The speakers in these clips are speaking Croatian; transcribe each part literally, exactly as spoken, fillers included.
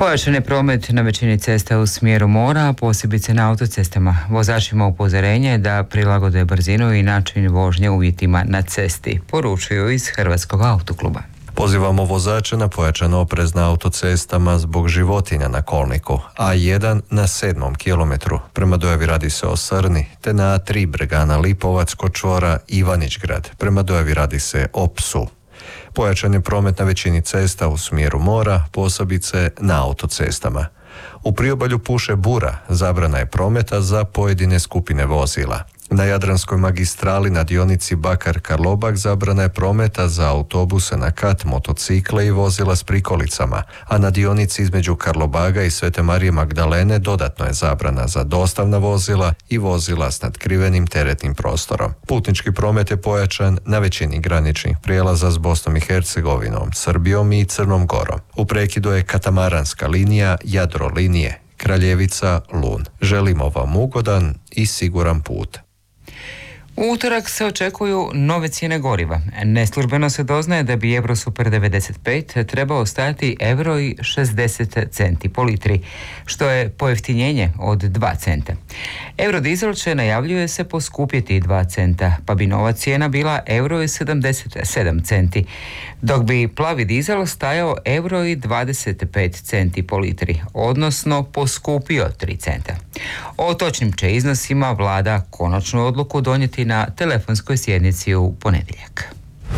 Pojačan je promet na većini cesta u smjeru mora, a posebice na autocestama. Vozačima upozorenje da prilagode brzinu i način vožnje uvjetima na cesti, poručuju iz Hrvatskog autokluba. Pozivamo vozače na pojačan oprez na autocestama zbog životinja na kolniku, A jedan na sedmom kilometru. Prema dojavi radi se o Srni, te na A tri Bregana Lipovac kod čvora Ivanićgrad. Prema dojavi radi se o Psu. Pojačan je promet na većini cesta u smjeru mora, posebice na autocestama. U priobalju puše bura, zabrana je prometa za pojedine skupine vozila. Na Jadranskoj magistrali na dionici Bakar-Karlobag zabrana je prometa za autobuse na kat, motocikle i vozila s prikolicama, a na dionici između Karlobaga i Svete Marije Magdalene dodatno je zabrana za dostavna vozila i vozila s nadkrivenim teretnim prostorom. Putnički promet je pojačan na većini graničnih prijelaza s Bosnom i Hercegovinom, Srbijom i Crnom Gorom. U prekidu je katamaranska linija Jadrolinije, Kraljevica, Lun. Želimo vam ugodan i siguran put. U utorak se očekuju nove cijene goriva. Neslužbeno se doznaje da bi Euro Super devedeset pet trebao stajati euro i šezdeset centi po litri, što je pojeftinjenje od dva centa. Eurodizel će, najavljuje se, poskupjeti dva centa, pa bi nova cijena bila euro i sedamdeset sedam centi, dok bi plavi dizel stajao euro i dvadeset pet centi po litri, odnosno poskupio tri centa. O točnim će iznosima vlada konačnu odluku donijeti na telefonskoj sjednici u ponedjeljak.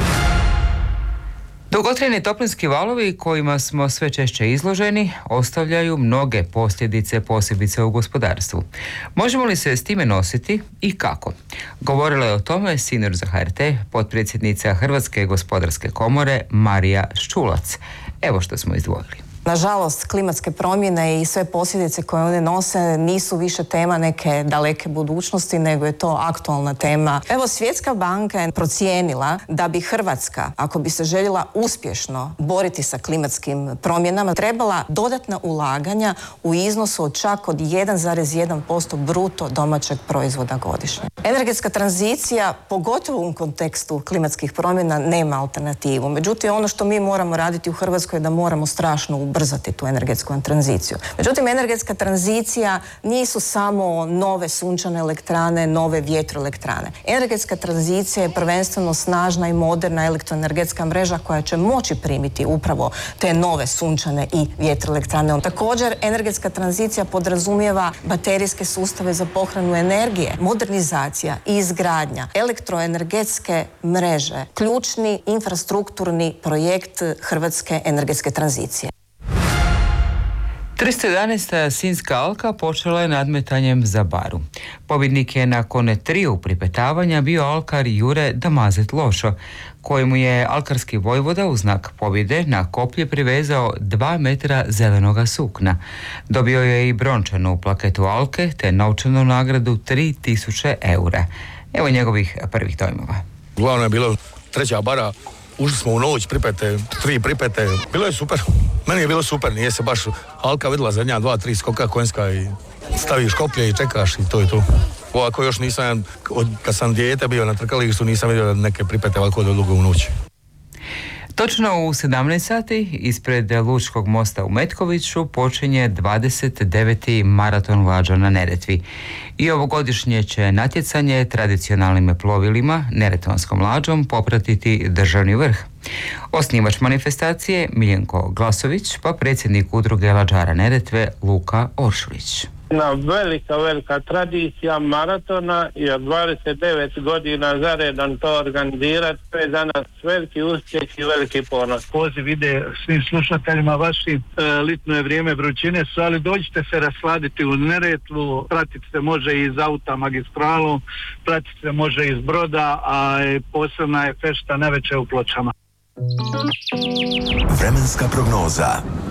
Dugotrajni toplinski valovi kojima smo sve češće izloženi ostavljaju mnoge posljedice, posebice u gospodarstvu. Možemo li se s time nositi i kako? Govorila je o tome sinoć za H R T potpredsjednica Hrvatske gospodarske komore Marija Ščulac. Evo što smo izdvojili. Nažalost, klimatske promjene i sve posljedice koje one nose nisu više tema neke daleke budućnosti, nego je to aktualna tema. Evo, Svjetska banka je procijenila da bi Hrvatska, ako bi se željela uspješno boriti sa klimatskim promjenama, trebala dodatna ulaganja u iznosu od čak od jedan zarez jedan posto bruto domaćeg proizvoda godišnje. Energetska tranzicija, pogotovo u kontekstu klimatskih promjena, nema alternativu. Međutim, ono što mi moramo raditi u Hrvatskoj je da moramo strašno ubrzati tu energetsku tranziciju. Međutim, energetska tranzicija nisu samo nove sunčane elektrane, nove vjetroelektrane. Energetska tranzicija je prvenstveno snažna i moderna elektroenergetska mreža koja će moći primiti upravo te nove sunčane i vjetroelektrane. Također, energetska tranzicija podrazumijeva baterijske sustave za pohranu energije, modernizacija i izgradnja elektroenergetske mreže, ključni infrastrukturni projekt hrvatske energetske tranzicije. tristo jedanaesta Sinjska alka počela je nadmetanjem za baru. Pobjednik je nakon triju pripetavanja bio alkar Jure Damazet Lošo, kojemu je alkarski vojvoda u znak pobjede na koplje privezao dva metra zelenoga sukna. Dobio je i brončanu plaketu alke te novčanu nagradu tri tisuće eura. Evo njegovih prvih dojmova. Glavno je bilo treća bara. Ušli smo u noć, pripete, tri pripete. Bilo je super. Meni je bilo super, nije se baš alka vidjela zadnja dva, tri skoka konjska i staviš koplje i čekaš i to je to. Ovako još nisam, od, kad sam dijete bio na trkalištu, nisam vidio neke pripete ovako do dugo u noći. Točno u sedamnaest sati ispred Lučkog mosta u Metkoviću počinje dvadeset deveti maraton lađa na Neretvi. I ovogodišnje će natjecanje tradicionalnim plovilima, neretvanskom lađom, popratiti državni vrh. Osnivač manifestacije Miljenko Glasović, pa predsjednik udruge lađara Neretve Luka Oršulić. Jedna velika, velika tradicija maratona i od dvadeset devet godina za redom to organizirati, to je za nas veliki uspjeh i veliki ponos. Poziv ide svim slušateljima vašim, e, litno je vrijeme vrućine su, ali dođite se rasladiti u Neretvu, pratiti se može iz auta magistralom, pratiti se može iz broda, a posebna je fešta navečer u Pločama. Vremenska prognoza.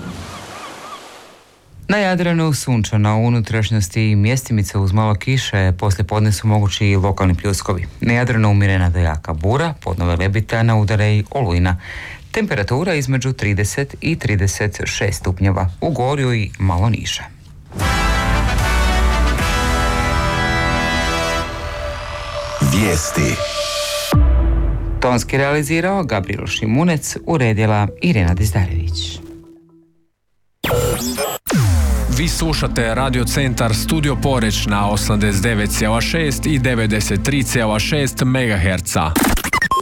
Na Jadranu sunčano, u unutrašnjosti i mjestimice uz malo kiše, poslije podne su mogući i lokalni pljuskovi. Na Jadranu umjerena do jaka bura, podnove lebita, udare i olujna. Temperatura između trideset i trideset šest stupnjeva, u Gorju i malo niže. Vijesti. Tonski realizirao Gabriel Šimunec, uredila Irena Dizdarević. Vi slušate Radio Centar Studio Poreć na osamdeset devet zarez šest i devedeset tri zarez šest megaherca.